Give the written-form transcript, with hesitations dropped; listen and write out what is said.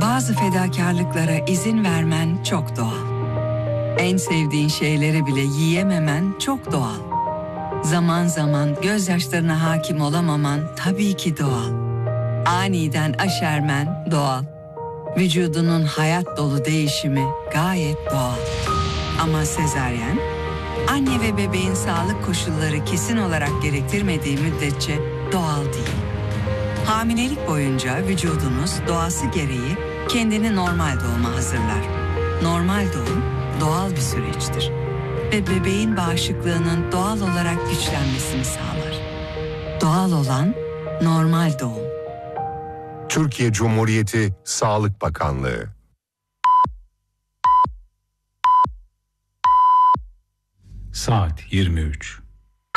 Bazı fedakarlıklara izin vermen çok doğal. En sevdiğin şeyleri bile yiyememen çok doğal. Zaman zaman gözyaşlarına hakim olamaman tabii ki doğal. Aniden aşermen doğal. Vücudunun hayat dolu değişimi gayet doğal. Ama sezaryen, anne ve bebeğin sağlık koşulları kesin olarak gerektirmediği müddetçe doğal değil. Hamilelik boyunca vücudunuz doğası gereği kendini normal doğuma hazırlar. Normal doğum doğal bir süreçtir ve bebeğin bağışıklığının doğal olarak güçlenmesini sağlar. Doğal olan normal doğum. Türkiye Cumhuriyeti Sağlık Bakanlığı. Saat 23.